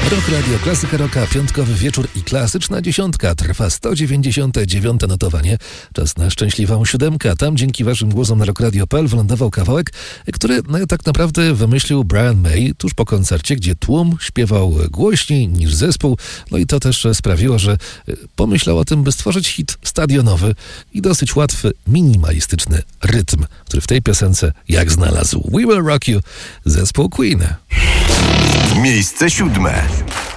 Rock Radio, klasyka rocka, piątkowy wieczór i klasyczna dziesiątka. Trwa 199. notowanie. Czas na szczęśliwą siódemkę. Tam dzięki waszym głosom na rockradio.pl wylądował kawałek, który tak naprawdę wymyślił Brian May tuż po koncercie, gdzie tłum śpiewał głośniej niż zespół. No i to też sprawiło, że pomyślał o tym, by stworzyć hit stadionowy i dosyć łatwy, minimalistyczny rytm, który w tej piosence jak znalazł We Will Rock You, zespół Queen. Miejsce 7.